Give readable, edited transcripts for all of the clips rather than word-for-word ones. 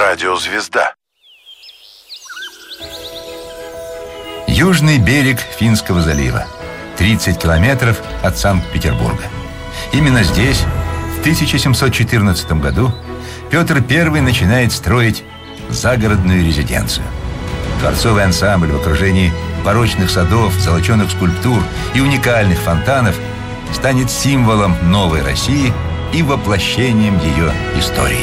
Радиозвезда. Южный берег Финского залива. 30 километров от Санкт-Петербурга. Именно здесь, в 1714 году, Петр I начинает строить загородную резиденцию. Дворцовый ансамбль в окружении барочных садов, золоченых скульптур и уникальных фонтанов станет символом новой России и воплощением ее истории.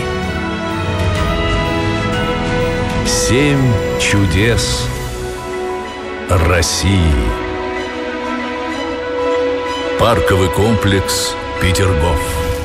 7 чудес России. Парковый комплекс Петергоф.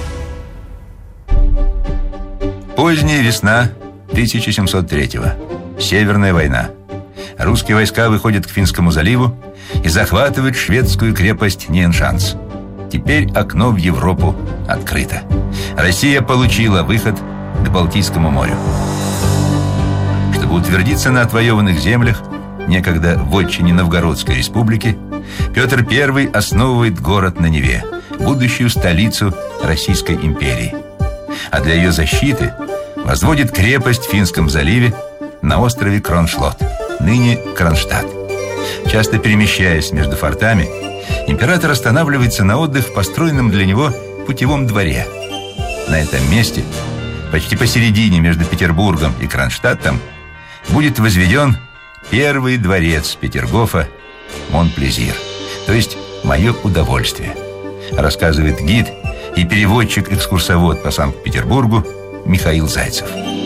Поздняя весна 1703-го. Северная война. Русские войска выходят к Финскому заливу и захватывают шведскую крепость Ньеншанс. Теперь окно в Европу открыто. Россия получила выход к Балтийскому морю. Чтобы утвердиться на отвоеванных землях, некогда вотчине Новгородской республики, Петр I основывает город на Неве, будущую столицу Российской империи. А для ее защиты возводит крепость в Финском заливе на острове Кроншлот, ныне Кронштадт. Часто перемещаясь между фортами, император останавливается на отдых в построенном для него путевом дворе. На этом месте, почти посередине между Петербургом и Кронштадтом, будет возведен первый дворец Петергофа Монплезир, то есть «Мое удовольствие», рассказывает гид и переводчик-экскурсовод по Санкт-Петербургу Михаил Зайцев.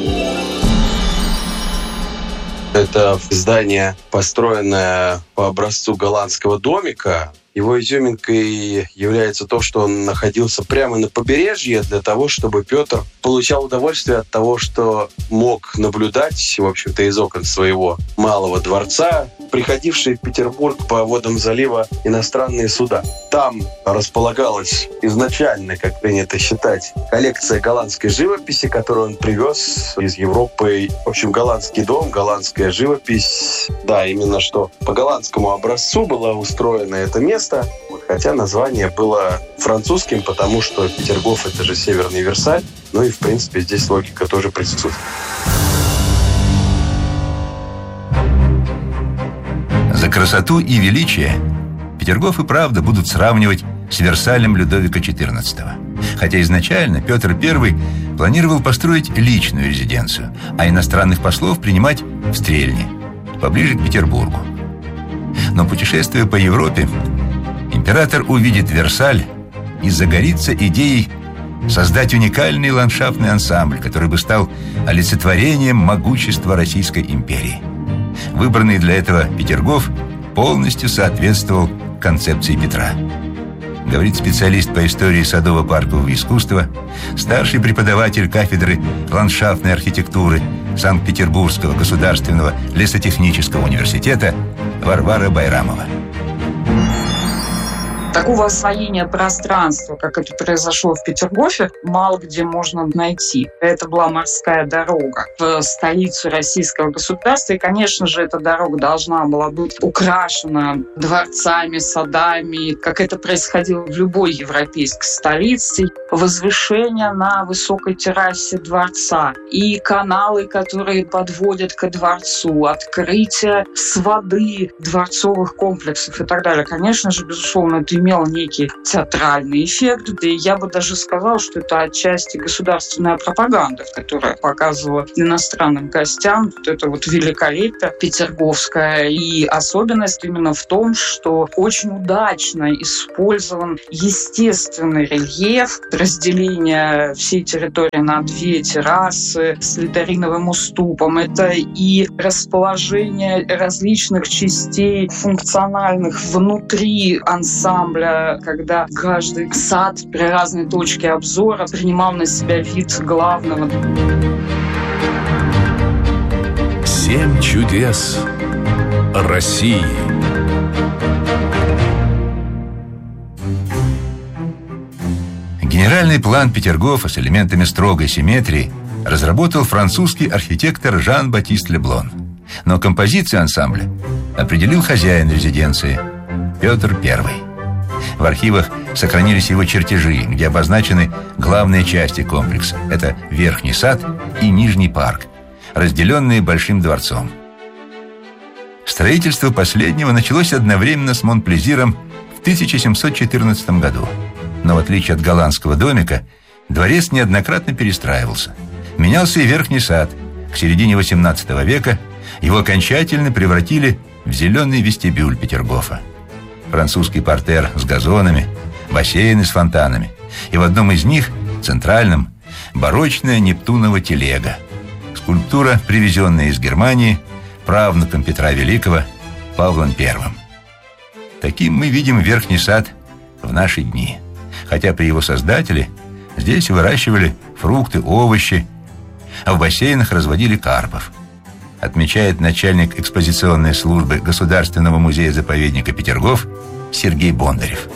Это здание, построенное по образцу голландского домика. Его изюминкой является то, что он находился прямо на побережье для того, чтобы Петр получал удовольствие от того, что мог наблюдать, в общем-то, из окон своего малого дворца приходившие в Петербург по водам залива иностранные суда. Там располагалась изначально, как принято считать, коллекция голландской живописи, которую он привез из Европы. В общем, голландский дом, голландская живопись. Да, именно что по голландскому образцу было устроено это место, хотя название было французским, потому что Петергоф — это же Северный Версаль. Ну и, в принципе, здесь логика тоже присутствует. За красоту и величие Петергоф и правда будут сравнивать с Версалем Людовика XIV. Хотя изначально Петр I планировал построить личную резиденцию, а иностранных послов принимать в Стрельне, поближе к Петербургу. Но, путешествуя по Европе, император увидит Версаль и загорится идеей создать уникальный ландшафтный ансамбль, который бы стал олицетворением могущества Российской империи. Выбранный для этого Петергоф полностью соответствовал концепции Петра. Говорит специалист по истории садово-паркового искусства, старший преподаватель кафедры ландшафтной архитектуры Санкт-Петербургского государственного лесотехнического университета Варвара Байрамова. Такого освоения пространства, как это произошло в Петергофе, мало где можно найти. Это была морская дорога в столицу российского государства. И, конечно же, эта дорога должна была быть украшена дворцами, садами, как это происходило в любой европейской столице. Возвышение на высокой террасе дворца и каналы, которые подводят ко дворцу, открытие с воды дворцовых комплексов и так далее. Конечно же, безусловно, это имел некий театральный эффект, да и я бы даже сказала, что это отчасти государственная пропаганда, которая показывала иностранным гостям вот это вот великолепие петерговское. И особенность именно в том, что очень удачно использован естественный рельеф, разделение всей территории на две террасы с литариновым уступом. Это и расположение различных частей функциональных внутри ансамбля, когда каждый сад при разной точке обзора принимал на себя вид главного. 7 чудес России. Генеральный план Петергофа с элементами строгой симметрии разработал французский архитектор Жан-Батист Леблон. Но композицию ансамбля определил хозяин резиденции Петр I. В архивах сохранились его чертежи, где обозначены главные части комплекса. Это Верхний сад и Нижний парк. разделенные Большим дворцом. Строительство последнего началось одновременно с Монплезиром в 1714 году. Но в отличие от голландского домика, дворец неоднократно перестраивался. Менялся и верхний сад. К середине XVIII века его окончательно превратили в зеленый вестибюль Петергофа. Французский партер с газонами, бассейны с фонтанами. И в одном из них, центральном, барочная Нептунова телега. Скульптура, привезенная из Германии правнуком Петра Великого, Павлом I. Таким мы видим верхний сад в наши дни. Хотя при его создателе здесь выращивали фрукты, овощи, а в бассейнах разводили карпов. Отмечает начальник экспозиционной службы Государственного музея-заповедника Петергоф Сергей Бондарев.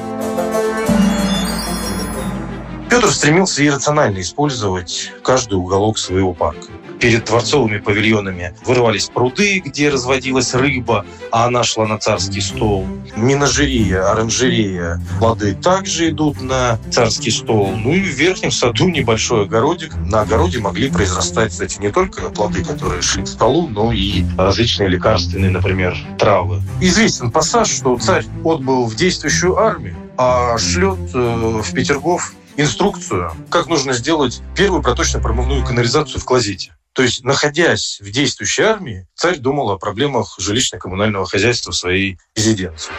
Петр стремился иррационально использовать каждый уголок своего парка. Перед дворцовыми павильонами вырывались пруды, где разводилась рыба, а она шла на царский стол. Менажерия, оранжерея, плоды также идут на царский стол. Ну и в верхнем саду небольшой огородик. На огороде могли произрастать, кстати, не только плоды, которые шли к столу, но и различные лекарственные, например, травы. Известен пассаж, что царь отбыл в действующую армию, а шлет в Петергоф инструкцию, как нужно сделать первую проточно-промывную канализацию в клозете. То есть, находясь в действующей армии, царь думал о проблемах жилищно-коммунального хозяйства в своей резиденции.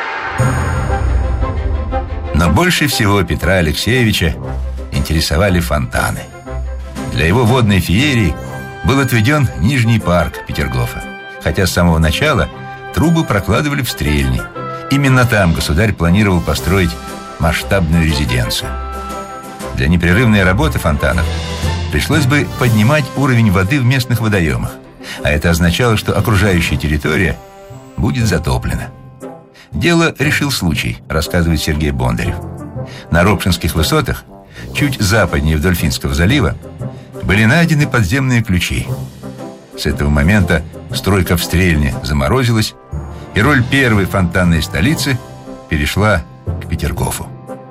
Но больше всего Петра Алексеевича интересовали фонтаны. Для его водной феерии был отведен Нижний парк Петергофа, хотя с самого начала трубы прокладывали в Стрельни. Именно там государь планировал построить масштабную резиденцию. Для непрерывной работы фонтанов пришлось бы поднимать уровень воды в местных водоемах, а это означало, что окружающая территория будет затоплена. Дело решил случай, рассказывает Сергей Бондарев. На Ропшинских высотах, чуть западнее вдоль Финского залива, были найдены подземные ключи. С этого момента стройка в Стрельне заморозилась, и роль первой фонтанной столицы перешла к Петергофу.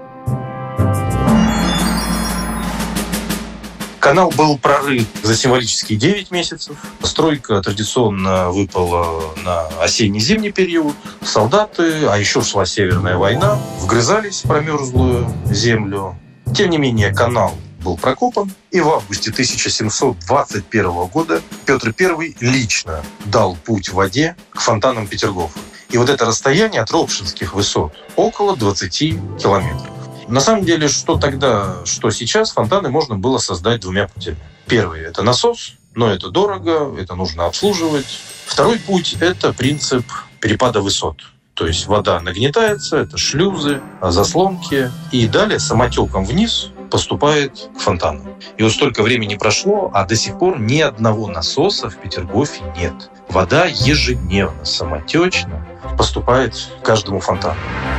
Канал был прорыт за символические 9 месяцев. Стройка традиционно выпала на осенне-зимний период. Солдаты, а еще шла Северная война, вгрызались в промерзлую землю. Тем не менее, канал был прокопан, и в августе 1721 года Петр I лично дал путь в воде к фонтанам Петергофа. И вот это расстояние от Ропшинских высот около 20 километров. На самом деле, что тогда, что сейчас, фонтаны можно было создать двумя путями. Первый – это насос, но это дорого, это нужно обслуживать. Второй путь – это принцип перепада высот. То есть вода нагнетается, это шлюзы, заслонки, и далее самотеком вниз поступает к фонтану. И вот столько времени прошло, а до сих пор ни одного насоса в Петергофе нет. Вода ежедневно, самотечно поступает к каждому фонтану.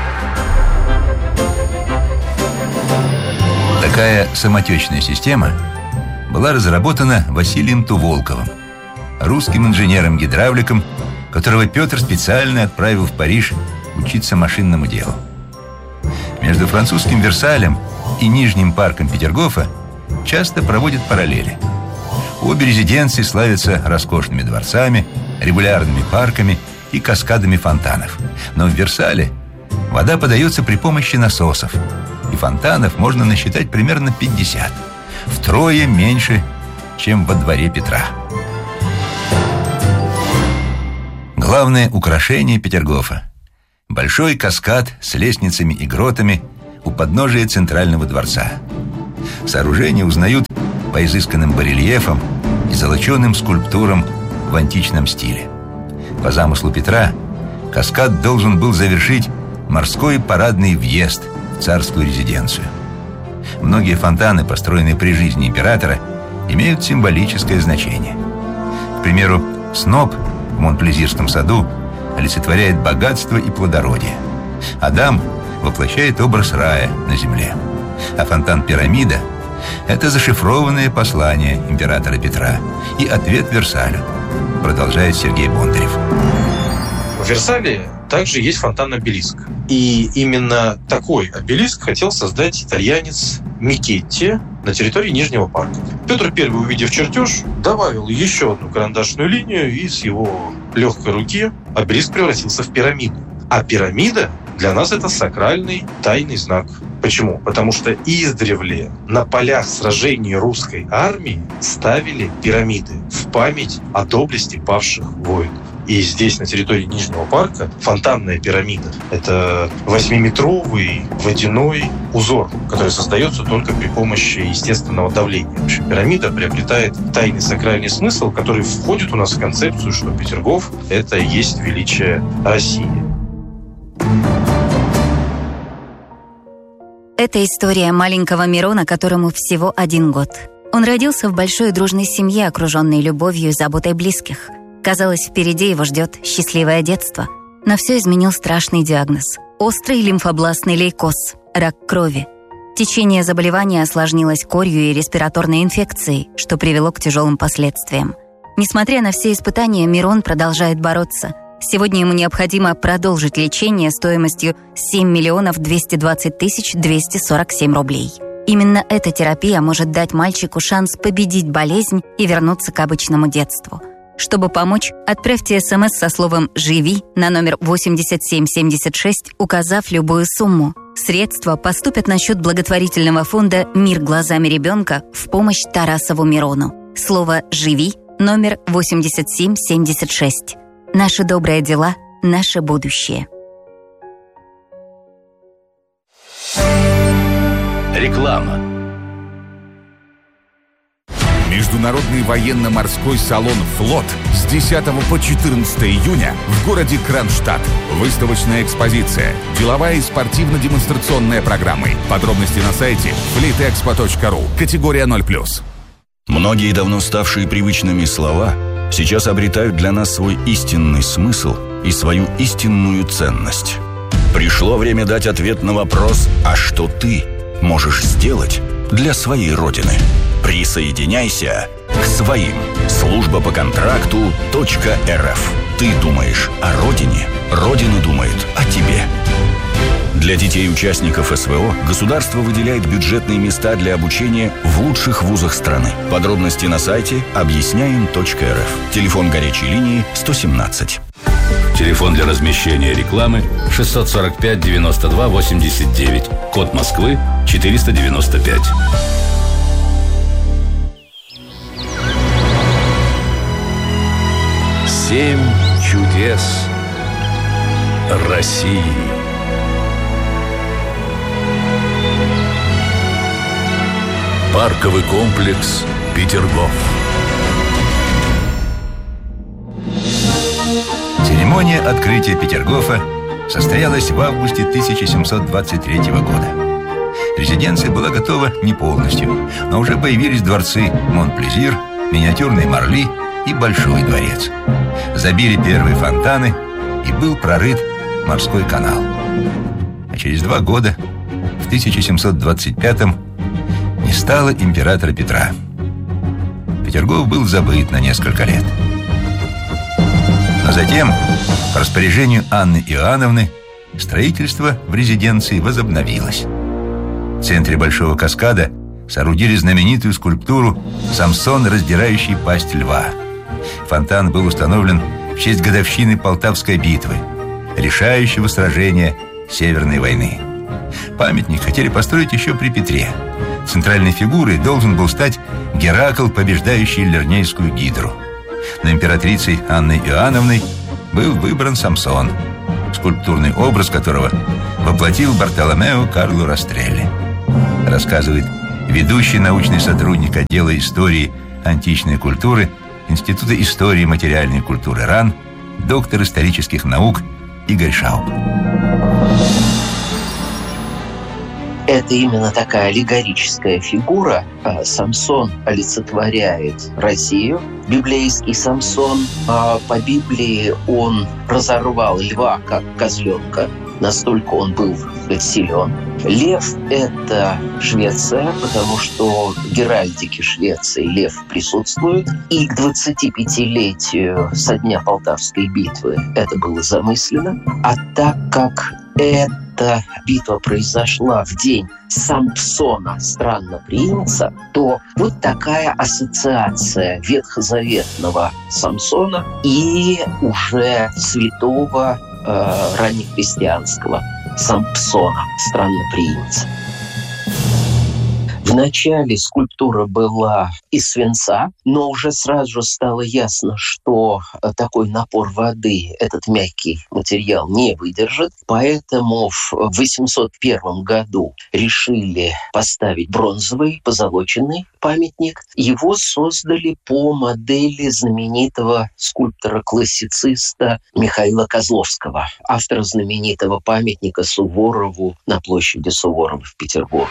Такая самотечная система была разработана Василием Туволковым, русским инженером-гидравликом, которого Петр специально отправил в Париж учиться машинному делу. Между французским Версалем и Нижним парком Петергофа часто проводят параллели. Обе резиденции славятся роскошными дворцами, регулярными парками и каскадами фонтанов. Но в Версале вода подается при помощи насосов, и фонтанов можно насчитать примерно 50, втрое меньше, чем во дворе Петра. Главное украшение Петергофа – большой каскад с лестницами и гротами у подножия центрального дворца. Сооружение узнают по изысканным барельефам и золоченым скульптурам в античном стиле. По замыслу Петра каскад должен был завершить морской парадный въезд в царскую резиденцию. Многие фонтаны, построенные при жизни императора, имеют символическое значение. К примеру, сноп в Монплезирском саду олицетворяет богатство и плодородие. Адам воплощает образ рая на земле. А фонтан Пирамида – это зашифрованное послание императора Петра и ответ Версалю, продолжает Сергей Бондарев. В Версале также есть фонтан-обелиск. И именно такой обелиск хотел создать итальянец Микетти на территории Нижнего парка. Петр I, увидев чертеж, добавил еще одну карандашную линию, и с его легкой руки обелиск превратился в пирамиду. А пирамида для нас это сакральный тайный знак. Почему? Потому что издревле на полях сражений русской армии ставили пирамиды в память о доблести павших воинов. И здесь, на территории Нижнего парка, фонтанная пирамида – это 8-метровый водяной узор, который создается только при помощи естественного давления. В общем, пирамида приобретает тайный сакральный смысл, который входит у нас в концепцию, что Петергоф – это и есть величие России. Это история маленького Мирона, которому всего 1 год. Он родился в большой дружной семье, окруженной любовью и заботой близких. Казалось, впереди его ждет счастливое детство. Но все изменил страшный диагноз – острый лимфобластный лейкоз, рак крови. Течение заболевания осложнилось корью и респираторной инфекцией, что привело к тяжелым последствиям. Несмотря на все испытания, Мирон продолжает бороться. Сегодня ему необходимо продолжить лечение стоимостью 7 220 247 рублей. Именно эта терапия может дать мальчику шанс победить болезнь и вернуться к обычному детству. Чтобы помочь, отправьте СМС со словом «Живи» на номер 8776, указав любую сумму. Средства поступят на счет благотворительного фонда «Мир глазами ребенка» в помощь Тарасову Мирону. Слово «Живи» номер 8776. Наши добрые дела – наше будущее. Реклама. Международный военно-морской салон «Флот» с 10 по 14 июня в городе Кронштадт. Выставочная экспозиция, деловая и спортивно-демонстрационная программы. Подробности на сайте fleetexpo.ru. Категория 0+. Многие давно ставшие привычными слова сейчас обретают для нас свой истинный смысл и свою истинную ценность. Пришло время дать ответ на вопрос: а что ты можешь сделать для своей Родины? Присоединяйся к своим. Служба по контракту .рф. Ты думаешь о Родине, Родина думает о тебе. Для детей участников СВО государство выделяет бюджетные места для обучения в лучших вузах страны. Подробности на сайте объясняем.рф. Телефон горячей линии 117. Телефон для размещения рекламы 645 92 89. Код Москвы 495. Семь чудес России. Парковый комплекс Петергоф. Церемония открытия Петергофа состоялась в августе 1723 года. Резиденция была готова не полностью, но уже появились дворцы Монплезир, миниатюрный Марли и Большой дворец. Забили первые фонтаны, и был прорыт морской канал. А через 2 года, в 1725-м, не стало императора Петра. Петергоф был забыт на несколько лет. Но затем, по распоряжению Анны Иоанновны, строительство в резиденции возобновилось. В центре Большого каскада соорудили знаменитую скульптуру «Самсон, раздирающий пасть льва». Фонтан был установлен в честь годовщины Полтавской битвы, решающего сражения Северной войны. Памятник хотели построить еще при Петре. Центральной фигурой должен был стать Геракл, побеждающий Лернейскую гидру. Но императрицей Анной Иоанновной был выбран Самсон, скульптурный образ которого воплотил Бартоломео Карло Растрелли. Рассказывает ведущий научный сотрудник отдела истории античной культуры Института истории материальной культуры РАН, доктор исторических наук Игорь Шауп. Это именно такая аллегорическая фигура. Самсон олицетворяет Россию, библейский Самсон. По Библии он разорвал льва, как козленка. Настолько он был силен. Лев – это Швеция, потому что в геральдике Швеции лев присутствует. И к 25-летию со дня Полтавской битвы это было замыслено. А так как эта битва произошла в день Самсона, странноприимца, то вот такая ассоциация ветхозаветного Самсона и уже святого раннехристианского Сампсона, странноприимца. Вначале скульптура была из свинца, но уже сразу же стало ясно, что такой напор воды этот мягкий материал не выдержит. Поэтому в 801 году решили поставить бронзовый, позолоченный памятник. Его создали по модели знаменитого скульптора-классициста Михаила Козловского, автора знаменитого памятника Суворову на площади Суворова в Петербурге.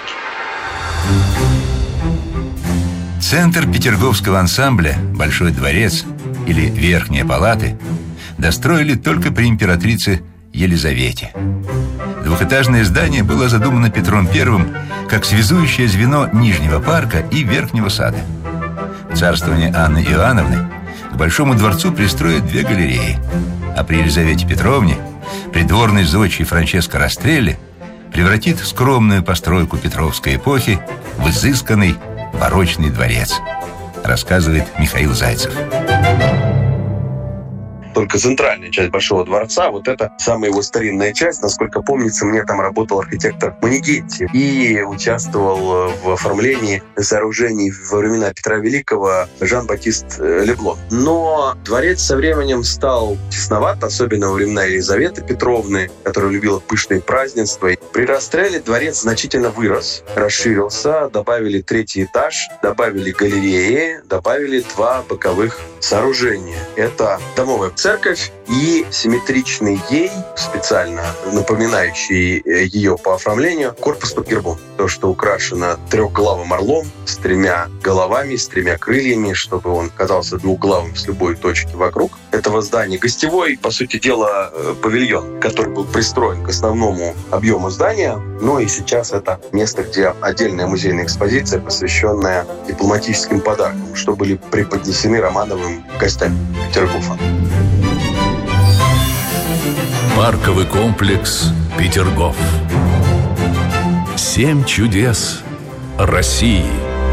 Центр петерговского ансамбля, Большой дворец или Верхние палаты, достроили только при императрице Елизавете. Двухэтажное здание было задумано Петром I как связующее звено Нижнего парка и Верхнего сада. В царствование Анны Иоанновны к Большому дворцу пристроят 2 галереи, а при Елизавете Петровне придворный зодчий Франческо Растрелли превратит скромную постройку Петровской эпохи в изысканный барочный дворец, рассказывает Михаил Зайцев. Только центральная часть Большого дворца, вот это самая его старинная часть. Насколько помнится, мне там работал архитектор Манигетти и участвовал в оформлении сооружений во времена Петра Великого Жан-Батист Леблон. Но дворец со временем стал тесноват, особенно во времена Елизаветы Петровны, которая любила пышные празднества. При расстреле дворец значительно вырос, расширился, добавили 3-й этаж, добавили галереи, добавили 2 боковых сооружения. Это домовая церковь и симметричный ей, специально напоминающий ее по оформлению, корпус под гербом. То, что украшено 3-главым орлом с 3 головами, с 3 крыльями, чтобы он казался двухглавым с любой точки вокруг этого здания. Гостевой, по сути дела, павильон, который был пристроен к основному объему здания. Ну и сейчас это место, где отдельная музейная экспозиция, посвященная дипломатическим подаркам, что были преподнесены Романовым гостям Петергофа. Парковый комплекс «Петергоф». 7 чудес России.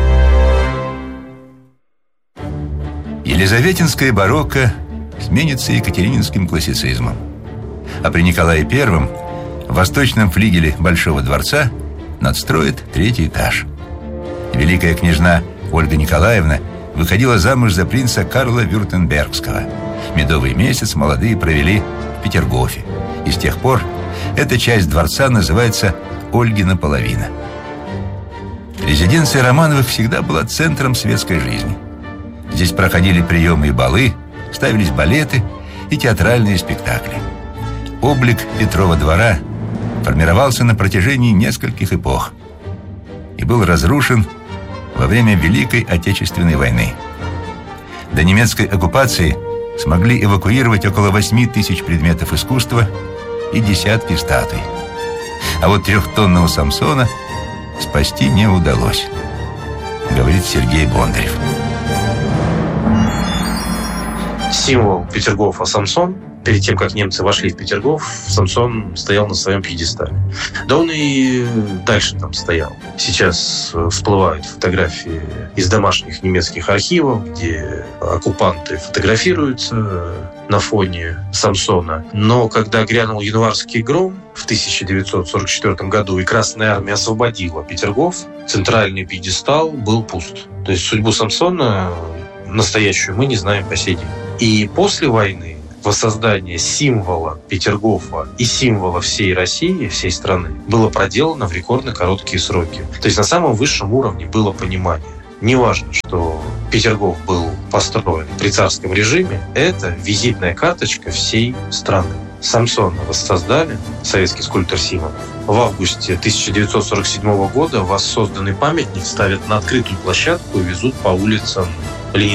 Елизаветинское барокко сменится екатерининским классицизмом. А при Николае I в восточном флигеле Большого дворца надстроит 3-й этаж. Великая княжна Ольга Николаевна выходила замуж за принца Карла Вюртембергского. Медовый месяц молодые провели в Петергофе. И с тех пор эта часть дворца называется Ольгина половина. Резиденция Романовых всегда была центром светской жизни. Здесь проходили приемы и балы, ставились балеты и театральные спектакли. Облик Петрова двора формировался на протяжении нескольких эпох и был разрушен во время Великой Отечественной войны. До немецкой оккупации смогли эвакуировать около 8 тысяч предметов искусства и десятки статуй. А вот 3-тонного Самсона спасти не удалось, говорит Сергей Бондарев. Символ Петергофа Самсон. Перед тем, как немцы вошли в Петергоф, Самсон стоял на своем пьедестале. Да он и дальше там стоял. Сейчас всплывают фотографии из домашних немецких архивов, где оккупанты фотографируются на фоне Самсона. Но когда грянул январский гром в 1944 году и Красная Армия освободила Петергоф, центральный пьедестал был пуст. То есть судьбу Самсона настоящую мы не знаем по сей день. И после войны воссоздание символа Петергофа и символа всей России, всей страны, было проделано в рекордно короткие сроки. То есть на самом высшем уровне было понимание. Неважно, что Петергоф был построен при царском режиме, это визитная карточка всей страны. Самсона воссоздали, советский скульптор Симонов. В августе 1947 года воссозданный памятник ставят на открытую площадку и везут по улицам